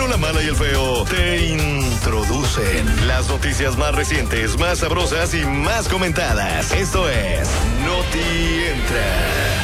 bueno, la mala y el feo te introducen las noticias más recientes, más sabrosas y más comentadas. Esto es Noti Entra.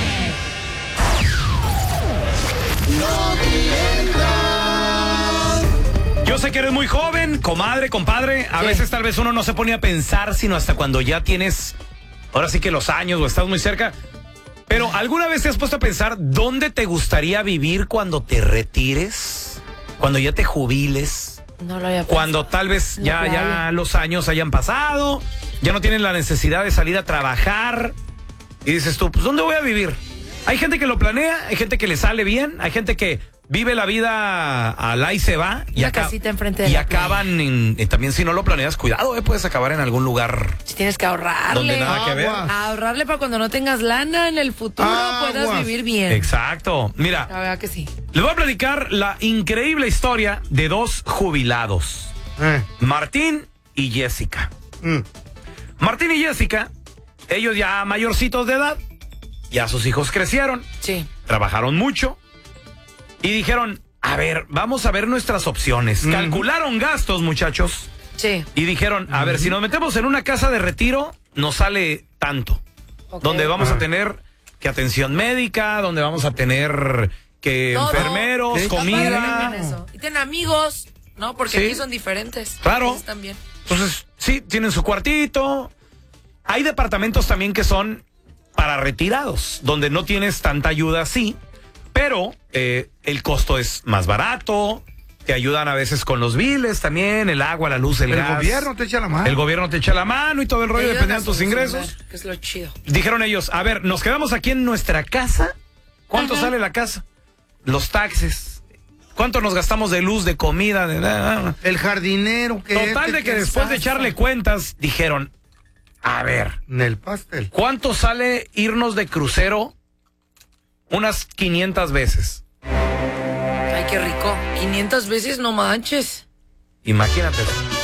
Yo sé que eres muy joven, comadre, compadre. A veces tal vez uno no se pone a pensar, sino hasta cuando ya tienes, ahora sí que los años o estás muy cerca. Pero ¿alguna vez te has puesto a pensar dónde te gustaría vivir cuando te retires? Cuando ya te jubiles. No lo había pensado. Cuando tal vez ya los años hayan pasado, ya no tienes la necesidad de salir a trabajar. Y dices tú, pues ¿dónde voy a vivir? Hay gente que lo planea, hay gente que le sale bien, hay gente que vive la vida al ahí se va y, casita enfrente de y la acaban también si no lo planeas, cuidado, puedes acabar en algún lugar. Si tienes que ahorrarle. Donde nada que ver. Ahorrarle para cuando no tengas lana en el futuro puedas vivir bien. Exacto. Mira, La verdad que sí. les voy a platicar la increíble historia de dos jubilados. Martín y Jessica. Martín y Jessica, ellos ya mayorcitos de edad, ya sus hijos crecieron. Sí. Trabajaron mucho. Y dijeron, a ver, vamos a ver nuestras opciones. Calcularon gastos, muchachos. Sí. Y dijeron, a ver, si nos metemos en una casa de retiro, nos sale tanto. Okay. Donde vamos a tener que atención médica, donde vamos a tener que todo. Enfermeros, comida. Y tienen amigos, ¿no? Porque aquí son diferentes. Claro. También. Entonces, sí, tienen su cuartito. Hay departamentos también que son para retirados, donde no tienes tanta ayuda así. Pero el costo es más barato, te ayudan a veces con los biles también, el agua, la luz, el gas. El gobierno te echa la mano. El gobierno te echa la mano y todo el rollo, dependiendo de tus ingresos. Que es lo chido. Dijeron ellos, a ver, nos quedamos aquí en nuestra casa. ¿Cuánto sale la casa? Los taxes. ¿Cuánto nos gastamos de luz, de comida? El jardinero. Total de que después de echarle cuentas, dijeron, a ver. En el pastel. ¿Cuánto sale irnos de crucero? Unas 500 veces. Ay, qué rico. 500 veces, no manches. Imagínate.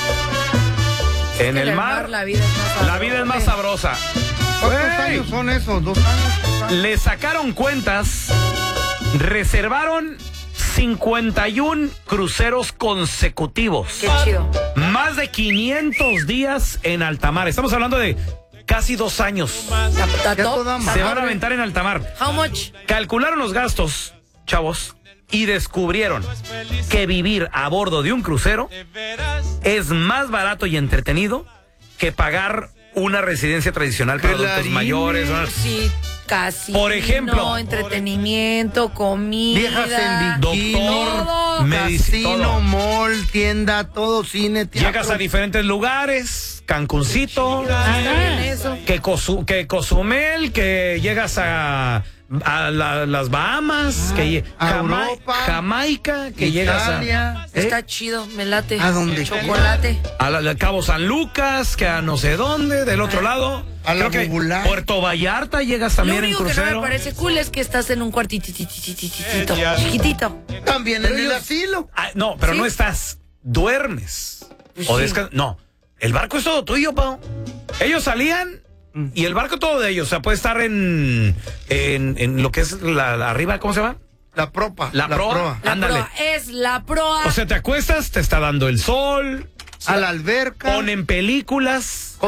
En el mar, la vida es más sabrosa. ¿Cuántos años son esos? 2 años. Le sacaron cuentas, reservaron 51 cruceros consecutivos. Qué chido. Más de 500 días en alta mar. Estamos hablando de casi 2 años. Se van a aventar en alta mar. How much? Calcularon los gastos, chavos, y descubrieron que vivir a bordo de un crucero es más barato y entretenido que pagar una residencia tradicional para adultos mayores. Sí, casi. Por ejemplo, entretenimiento, comida, viejas en bikini, doctor, casino, mall, tienda, todo, cine, teatro. Llegas a diferentes lugares, Cancuncito, que Cozumel, que llegas a las Bahamas, que a Europa, Jamaica, que Italia, llegas a... Está chido, me late. ¿A dónde? Chocolate. A Cabo San Lucas, que a no sé dónde, del otro lado. A la Creo que Popular. Puerto Vallarta llegas también en crucero. Lo único que no me parece cool es que estás en un cuartito chiquitito. También en el asilo. No, pero no estás, duermes. O descansas. No, el barco es todo tuyo, Pau. Ellos salían y el barco todo de ellos. O sea, puede estar en lo que es arriba, ¿cómo se llama? La proa. La proa. Ándale. Es la proa. O sea, te acuestas, te está dando el sol. A la alberca. Ponen películas.